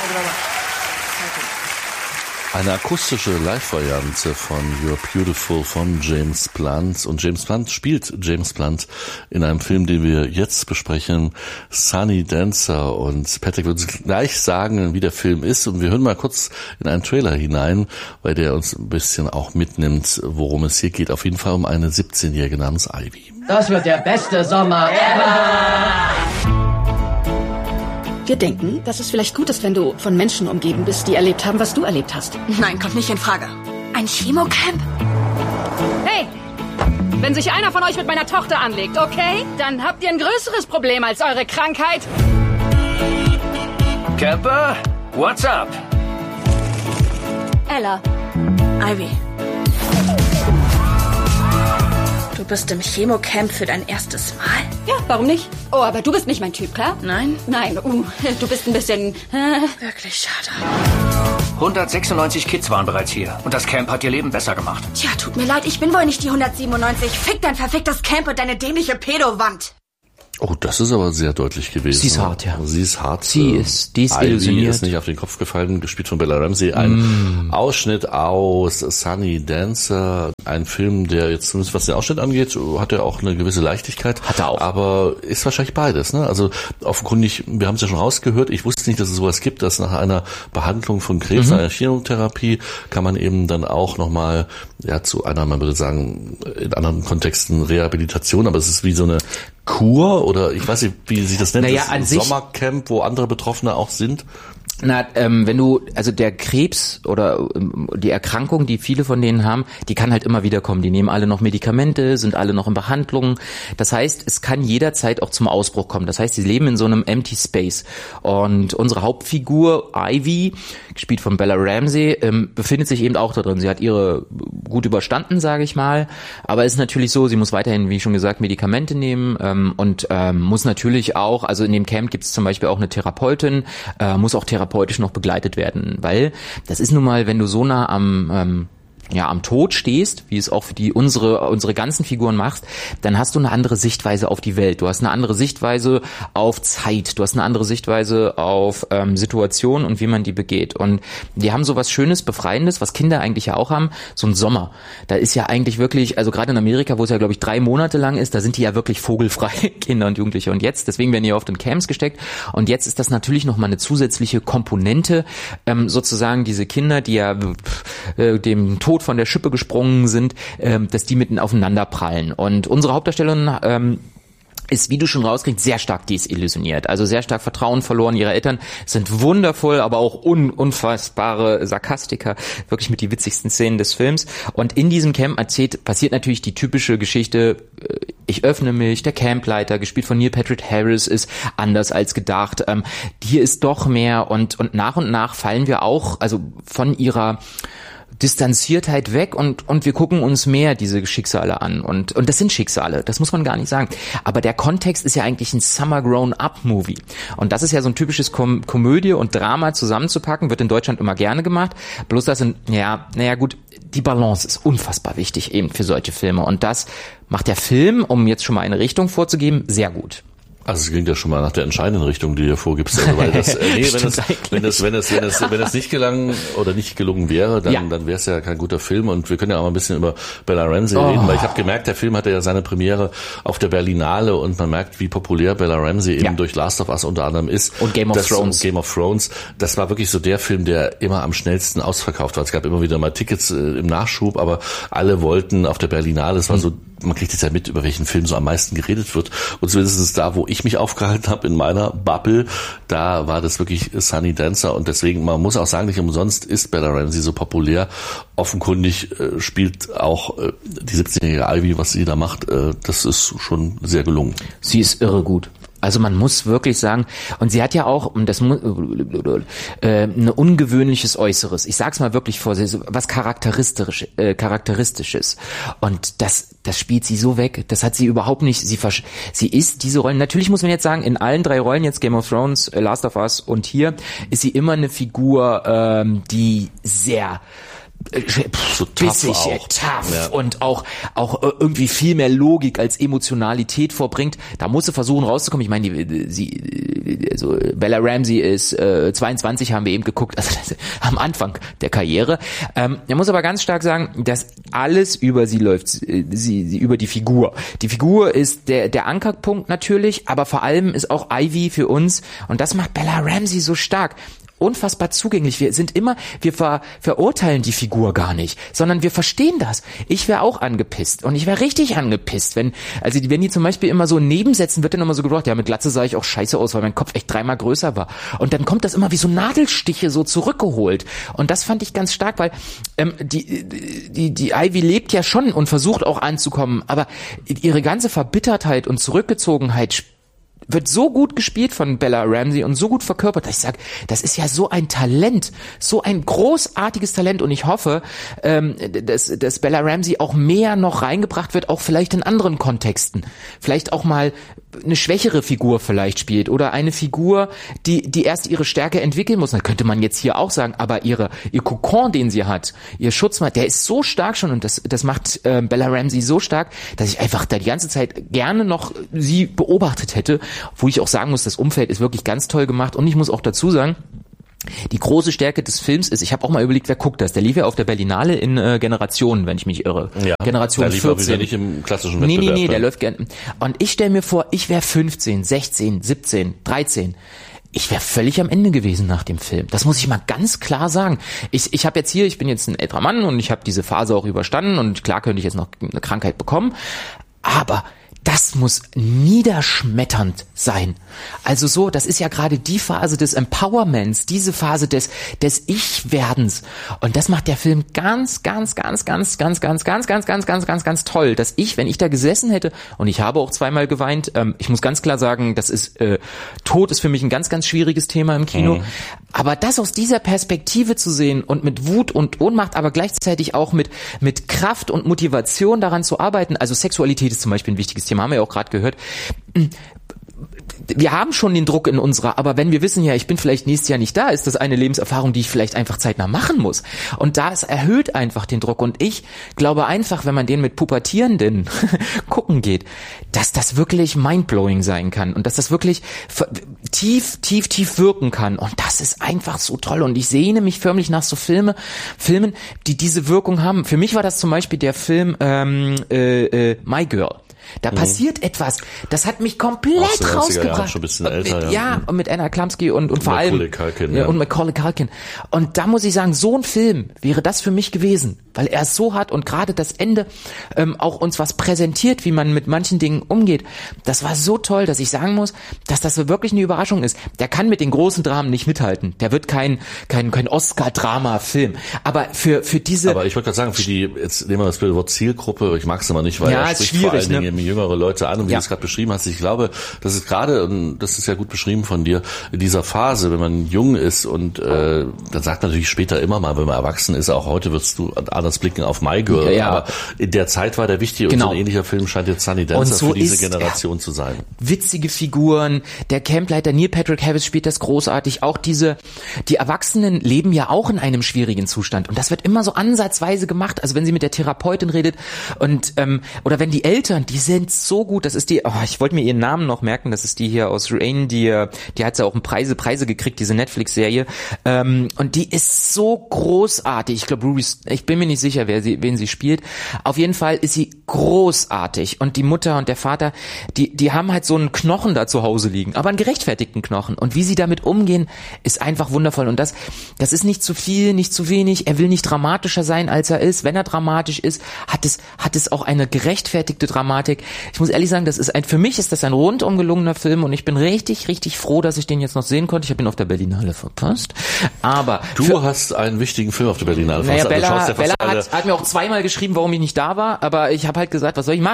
Eine akustische Live-Variante von You're Beautiful von James Blunt. Und James Blunt spielt James Blunt in einem Film, den wir jetzt besprechen, Sunny Dancer. Und Patrick wird uns gleich sagen, wie der Film ist. Und wir hören mal kurz in einen Trailer hinein, weil der uns ein bisschen auch mitnimmt, worum es hier geht. Auf jeden Fall um eine 17-Jährige namens Ivy. Das wird der beste Sommer ever! Wir denken, dass es vielleicht gut ist, wenn du von Menschen umgeben bist, die erlebt haben, was du erlebt hast. Nein, kommt nicht in Frage. Ein Chemocamp? Hey! Wenn sich einer von euch mit meiner Tochter anlegt, okay? Dann habt ihr ein größeres Problem als eure Krankheit. Camper, what's up? Ella. Ivy. Du bist im Chemocamp für dein erstes Mal? Ja, warum nicht? Oh, aber du bist nicht mein Typ, klar? Nein? Nein, du bist ein bisschen... Wirklich schade. 196 Kids waren bereits hier und das Camp hat ihr Leben besser gemacht. Tja, tut mir leid, ich bin wohl nicht die 197. Fick dein verficktes Camp und deine dämliche Pedo-Wand. Oh, das ist aber sehr deutlich gewesen. Sie ist hart, ja. Sie ist hart. Die ist desillusioniert. Ivy ist nicht auf den Kopf gefallen, gespielt von Bella Ramsey. Ein Ausschnitt aus Sunny Dancer. Ein Film, der jetzt, zumindest was den Ausschnitt angeht, hat er auch eine gewisse Leichtigkeit. Hat er auch. Aber ist wahrscheinlich beides, ne? Also, offenkundig, wir haben es ja schon rausgehört, ich wusste nicht, dass es sowas gibt, dass nach einer Behandlung von Krebs, einer Chemotherapie, kann man eben dann auch nochmal, ja, zu einer, man würde sagen, in anderen Kontexten Rehabilitation, aber es ist wie so eine Kur oder ich weiß nicht, wie sich das nennt, naja, das an sich, Sommercamp, wo andere Betroffene auch sind. Na, wenn du, also der Krebs oder die Erkrankung, die viele von denen haben, die kann halt immer wieder kommen. Die nehmen alle noch Medikamente, sind alle noch in Behandlung. Das heißt, es kann jederzeit auch zum Ausbruch kommen. Das heißt, sie leben in so einem Empty Space. Und unsere Hauptfigur, Ivy, gespielt von Bella Ramsey, befindet sich eben auch da drin. Sie hat ihre gut überstanden, sage ich mal. Aber es ist natürlich so, sie muss weiterhin, wie schon gesagt, Medikamente nehmen und muss natürlich auch, also in dem Camp gibt es zum Beispiel auch eine Therapeutin, muss auch therapeutisch noch begleitet werden, weil das ist nun mal, wenn du so nah am Tod stehst, wie es auch für unsere ganzen Figuren machst, dann hast du eine andere Sichtweise auf die Welt. Du hast eine andere Sichtweise auf Zeit. Du hast eine andere Sichtweise auf Situationen und wie man die begeht. Und die haben so was Schönes, Befreiendes, was Kinder eigentlich ja auch haben, so ein Sommer. Da ist ja eigentlich wirklich, also gerade in Amerika, wo es ja, glaube ich, 3 Monate lang ist, da sind die ja wirklich vogelfrei, Kinder und Jugendliche. Und jetzt, deswegen werden die oft in Camps gesteckt. Und jetzt ist das natürlich nochmal eine zusätzliche Komponente, sozusagen diese Kinder, die ja dem Tod von der Schippe gesprungen sind, dass die mitten aufeinander prallen. Und unsere Hauptdarstellerin ist, wie du schon rauskriegst, sehr stark desillusioniert. Also sehr stark Vertrauen verloren. Ihre Eltern sind wundervoll, aber auch unfassbare Sarkastiker. Wirklich mit die witzigsten Szenen des Films. Und in diesem Camp passiert natürlich die typische Geschichte, ich öffne mich, der Campleiter, gespielt von Neil Patrick Harris, ist anders als gedacht. Hier ist doch mehr und nach fallen wir auch, also von ihrer Distanziertheit weg und wir gucken uns mehr diese Schicksale an und das sind Schicksale, das muss man gar nicht sagen. Aber der Kontext ist ja eigentlich ein Summer Grown-Up-Movie und das ist ja so ein typisches Komödie und Drama zusammenzupacken, wird in Deutschland immer gerne gemacht. Bloß das sind, gut, die Balance ist unfassbar wichtig eben für solche Filme und das macht der Film, um jetzt schon mal eine Richtung vorzugeben, sehr gut. Also es klingt ja schon mal nach der entscheidenden Richtung, die du vorgibst. Also weil das, wenn es nicht gelangen oder nicht gelungen wäre, dann wäre es ja kein guter Film. Und wir können ja auch mal ein bisschen über Bella Ramsey reden, weil ich habe gemerkt, der Film hatte ja seine Premiere auf der Berlinale und man merkt, wie populär Bella Ramsey eben durch Last of Us unter anderem ist. Und Game of Thrones. Das war wirklich so der Film, der immer am schnellsten ausverkauft war. Es gab immer wieder mal Tickets im Nachschub, aber alle wollten auf der Berlinale. Es war so, man kriegt jetzt ja mit, über welchen Film so am meisten geredet wird. Und zumindest da, wo ich mich aufgehalten habe in meiner Bubble, da war das wirklich Sunny Dancer und deswegen, man muss auch sagen, nicht umsonst ist Bella Ramsey so populär. Offenkundig spielt auch die 17-jährige Ivy, was sie da macht, das ist schon sehr gelungen. Sie ist irre gut. Also man muss wirklich sagen, und sie hat ja auch, und das ein ungewöhnliches Äußeres. Ich sag's mal wirklich vor, was Charakteristisches. Und das spielt sie so weg. Das hat sie überhaupt nicht. Sie ist diese Rollen. Natürlich muss man jetzt sagen, in allen 3 Rollen jetzt Game of Thrones, Last of Us und hier ist sie immer eine Figur, die sehr so bissig, tough und auch irgendwie viel mehr Logik als Emotionalität vorbringt. Da muss sie versuchen rauszukommen. Ich meine, Bella Ramsey ist 22, haben wir eben geguckt, also am Anfang der Karriere. Er muss aber ganz stark sagen, dass alles über sie läuft, sie über die Figur. Die Figur ist der Ankerpunkt natürlich, aber vor allem ist auch Ivy für uns, und das macht Bella Ramsey so stark, unfassbar zugänglich. Wir verurteilen die Figur gar nicht, sondern wir verstehen das. Ich wäre auch angepisst und ich wäre richtig angepisst, wenn die zum Beispiel immer so in Nebensätzen wird dann immer so gebraucht, ja, mit Glatze sah ich auch scheiße aus, weil mein Kopf echt 3-mal größer war. Und dann kommt das immer wie so Nadelstiche so zurückgeholt. Und das fand ich ganz stark, weil die Ivy lebt ja schon und versucht auch anzukommen, aber ihre ganze Verbittertheit und Zurückgezogenheit wird so gut gespielt von Bella Ramsey und so gut verkörpert, dass ich sage, das ist ja so ein Talent, so ein großartiges Talent, und ich hoffe, dass Bella Ramsey auch mehr noch reingebracht wird, auch vielleicht in anderen Kontexten. Vielleicht auch mal eine schwächere Figur vielleicht spielt oder eine Figur, die erst ihre Stärke entwickeln muss. Da könnte man jetzt hier auch sagen, aber ihr Kokon, den sie hat, ihr Schutzmann, der ist so stark schon, und das macht Bella Ramsey so stark, dass ich einfach da die ganze Zeit gerne noch sie beobachtet hätte, wo ich auch sagen muss, das Umfeld ist wirklich ganz toll gemacht, und ich muss auch dazu sagen, die große Stärke des Films ist, ich habe auch mal überlegt, wer guckt das? Der lief ja auf der Berlinale in Generationen, wenn ich mich irre. Ja, Generation der lief 14. Aber nicht im klassischen Wettbewerb. Nee, der läuft gerne. Und ich stelle mir vor, ich wäre 15, 16, 17, 13. Ich wäre völlig am Ende gewesen nach dem Film. Das muss ich mal ganz klar sagen. Ich bin jetzt ein älterer Mann und ich habe diese Phase auch überstanden, und klar könnte ich jetzt noch eine Krankheit bekommen, aber das muss niederschmetternd sein. Also so, das ist ja gerade die Phase des Empowerments, diese Phase des Ich-Werdens. Und das macht der Film ganz, ganz, ganz, ganz, ganz, ganz, ganz, ganz, ganz, ganz, ganz, ganz toll. Dass wenn ich da gesessen hätte, und ich habe auch 2-mal geweint, ich muss ganz klar sagen, Tod ist für mich ein ganz, ganz schwieriges Thema im Kino. Aber das aus dieser Perspektive zu sehen und mit Wut und Ohnmacht, aber gleichzeitig auch mit Kraft und Motivation daran zu arbeiten, also Sexualität ist zum Beispiel ein wichtiges Thema, haben wir ja auch gerade gehört. Wir haben schon den Druck in unserer, aber wenn wir wissen, ja, ich bin vielleicht nächstes Jahr nicht da, ist das eine Lebenserfahrung, die ich vielleicht einfach zeitnah machen muss. Und das erhöht einfach den Druck. Und ich glaube einfach, wenn man den mit Pubertierenden gucken geht, dass das wirklich mindblowing sein kann und dass das wirklich tief, tief, tief wirken kann. Und das ist einfach so toll. Und ich sehne mich förmlich nach so Filmen, die diese Wirkung haben. Für mich war das zum Beispiel der Film My Girl. Da passiert etwas, das hat mich komplett rausgebracht. Ja, schon ein bisschen älter, ja, und mit Anna Klumsky und vor allem und Macaulay Culkin. Und da muss ich sagen, so ein Film wäre das für mich gewesen, weil er es so hat und gerade das Ende auch uns was präsentiert, wie man mit manchen Dingen umgeht. Das war so toll, dass ich sagen muss, dass das wirklich eine Überraschung ist. Der kann mit den großen Dramen nicht mithalten. Der wird kein Oscar-Drama-Film. Aber für diese... Aber ich wollte gerade sagen, jetzt nehmen wir das Wort Zielgruppe, ich mag es immer nicht, weil er spricht vor allen Dingen jüngere Leute an, und wie du es gerade beschrieben hast, ich glaube, das ist gerade, und das ist ja gut beschrieben von dir, in dieser Phase, wenn man jung ist und dann sagt man natürlich später immer mal, wenn man erwachsen ist, auch heute wirst du anders blicken auf My Girl, aber in der Zeit war der wichtig, und so ein ähnlicher Film scheint jetzt Sunny Dancer so für diese Generation zu sein. Witzige Figuren, der Campleiter Neil Patrick Harris spielt das großartig, auch die Erwachsenen leben ja auch in einem schwierigen Zustand, und das wird immer so ansatzweise gemacht, also wenn sie mit der Therapeutin redet und oder wenn die Eltern, die sind so gut, das ist ich wollte mir ihren Namen noch merken, das ist die hier aus Rain, die hat ja auch Preise gekriegt, diese Netflix-Serie, und die ist so großartig, ich glaube ich bin mir nicht sicher, wen sie spielt, auf jeden Fall ist sie großartig, und die Mutter und der Vater, die haben halt so einen Knochen da zu Hause liegen, aber einen gerechtfertigten Knochen, und wie sie damit umgehen, ist einfach wundervoll, und das ist nicht zu viel, nicht zu wenig, er will nicht dramatischer sein, als er ist, wenn er dramatisch ist, hat es auch eine gerechtfertigte Dramatik. Ich muss ehrlich sagen, für mich ist das ein rundum gelungener Film, und ich bin richtig, richtig froh, dass ich den jetzt noch sehen konnte. Ich habe ihn auf der Berlinale verpasst. Aber du hast einen wichtigen Film auf der Berlinale verpasst. Bella hat mir auch 2-mal geschrieben, warum ich nicht da war, aber ich habe halt gesagt, was soll ich machen?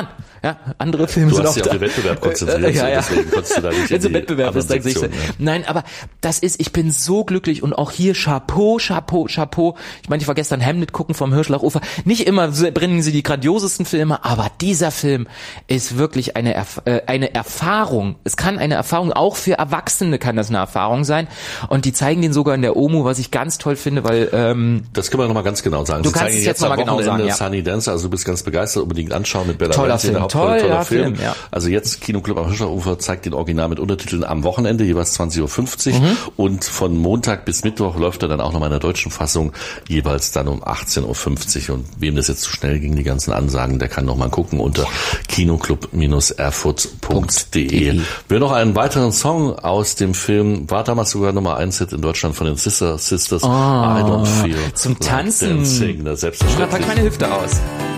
Ja, andere Filme Du sind hast auch dich da. auf den Wettbewerb konzentriert, deswegen konntest du da nicht Wenn so ein Wettbewerb ist, dann sehe ich Sektionen, ja. Nein, aber ich bin so glücklich und auch hier Chapeau. Ich meine, ich war gestern Hamlet gucken vom Hirschlachufer. Nicht immer bringen sie die grandiosesten Filme, aber dieser Film ist wirklich eine Erfahrung. Es kann eine Erfahrung, auch für Erwachsene kann das eine Erfahrung sein. Und die zeigen den sogar in der OMU, was ich ganz toll finde, weil das können wir nochmal ganz genau sagen. Du Sie kannst zeigen es jetzt nochmal genau sagen, ja. Sunny Dancer, also du bist ganz begeistert, unbedingt anschauen mit Bella Toller Ramsey in der Film, Hauptrolle, toller Film, ja. Also jetzt Kinoclub am Hirschlachufer zeigt den Original mit Untertiteln am Wochenende, jeweils 20.50 Uhr und von Montag bis Mittwoch läuft er dann auch nochmal in der deutschen Fassung, jeweils dann um 18.50 Uhr und wem das jetzt zu schnell ging, die ganzen Ansagen, der kann nochmal gucken unter kinoclub-erfurt.de. Wir noch einen weiteren Song aus dem Film, war damals sogar Nummer 1 Hit in Deutschland von den Sisters, I Don't Feel zum Like Tanzen. Dancing, Da selbstverständlich. packt meine Hüfte aus.